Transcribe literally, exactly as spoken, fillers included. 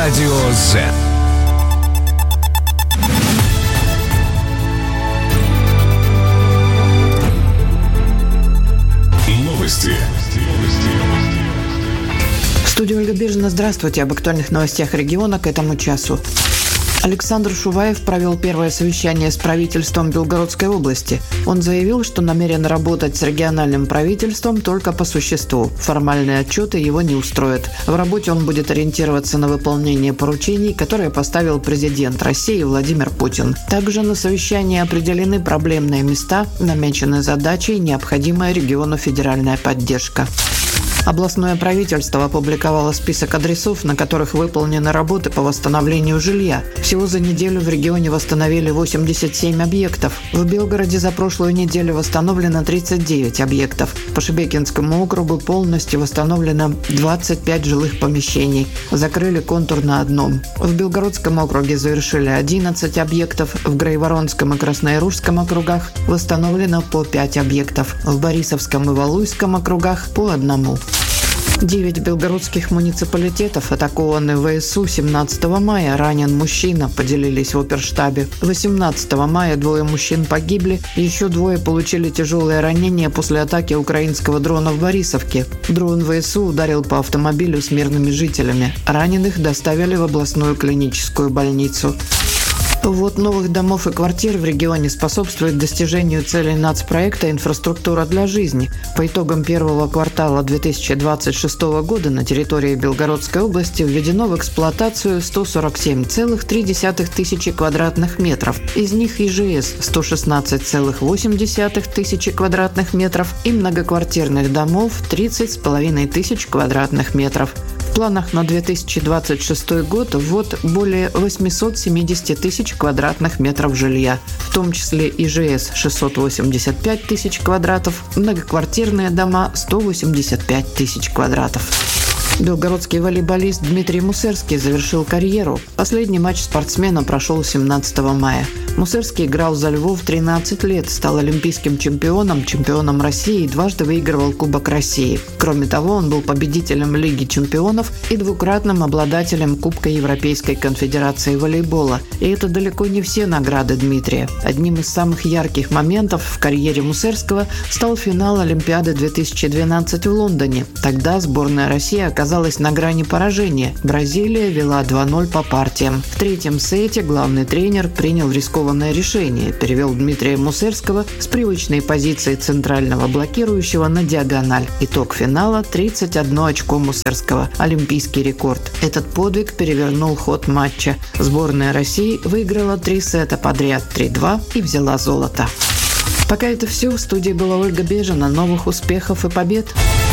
Радио Zen. Новости. В студии Ольга Бежина. Здравствуйте. Об актуальных новостях региона к этому часу. Александр Шуваев провел первое совещание с правительством Белгородской области. Он заявил, что намерен работать с региональным правительством только по существу. Формальные отчеты его не устроят. В работе он будет ориентироваться на выполнение поручений, которые поставил президент России Владимир Путин. Также на совещании определены проблемные места, намечены задачи и необходимая региону федеральная поддержка. Областное правительство опубликовало список адресов, на которых выполнены работы по восстановлению жилья. Всего за неделю в регионе восстановили восемьдесят семь объектов. В Белгороде за прошлую неделю восстановлено тридцать девять объектов. По Шебекинскому округу полностью восстановлено двадцать пять жилых помещений. Закрыли контур на одном. В Белгородском округе завершили одиннадцать объектов. В Грайворонском и Краснояружском округах восстановлено по пять объектов. В Борисовском и Валуйском округах по одному. Девять белгородских муниципалитетов атакованы в ВСУ. семнадцатого мая ранен мужчина, поделились в оперштабе. восемнадцатого мая двое мужчин погибли, еще двое получили тяжелые ранения после атаки украинского дрона в Борисовке. Дрон ВСУ ударил по автомобилю с мирными жителями. Раненых доставили в областную клиническую больницу. Ввод новых домов и квартир в регионе способствует достижению целей нацпроекта «Инфраструктура для жизни». По итогам первого квартала две тысячи двадцать шестого года на территории Белгородской области введено в эксплуатацию сто сорок семь целых три десятых тысячи квадратных метров. Из них ИЖС – сто шестнадцать целых восемь десятых тысячи квадратных метров и многоквартирных домов – тридцать с половиной тысяч квадратных метров. В планах на две тысячи двадцать шестой год ввод более восемьсот семьдесят тысяч квадратных метров жилья, в том числе ИЖС шестьсот восемьдесят пять тысяч квадратов, многоквартирные дома сто восемьдесят пять тысяч квадратов. Белгородский волейболист Дмитрий Мусерский завершил карьеру. Последний матч спортсмена прошел семнадцатого мая. Мусерский играл за Львов тринадцать лет, стал олимпийским чемпионом, чемпионом России и дважды выигрывал Кубок России. Кроме того, он был победителем Лиги чемпионов и двукратным обладателем Кубка Европейской конфедерации волейбола. И это далеко не все награды Дмитрия. Одним из самых ярких моментов в карьере Мусерского стал финал Олимпиады две тысячи двенадцать в Лондоне. Тогда сборная России оказалась на грани поражения. Бразилия вела два ноль по партиям. В третьем сете главный тренер принял рискованное решение, перевел Дмитрия Мусерского с привычной позиции центрального блокирующего на диагональ. Итог финала – тридцать одно очко Мусерского, олимпийский рекорд. Этот подвиг перевернул ход матча. Сборная России выиграла три сета подряд – три-два и взяла золото. Пока это все. В студии была Ольга Бежина. Новых успехов и побед!